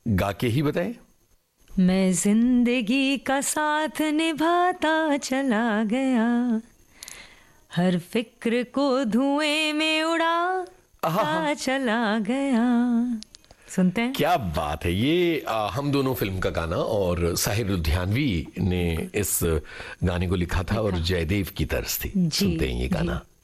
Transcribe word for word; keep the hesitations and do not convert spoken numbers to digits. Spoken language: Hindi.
गा के ही बताएं। मैं जिंदगी का साथ निभाता चला गया, हर फिक्र को धुएं में उड़ाता चला गया। सुनते हैं। क्या बात है। ये आ, हम दोनों फिल्म का गाना, और साहिर लुधियानवी ने इस गाने को लिखा था और जयदेव की तर्ज थी। सुनते हैं ये गाना।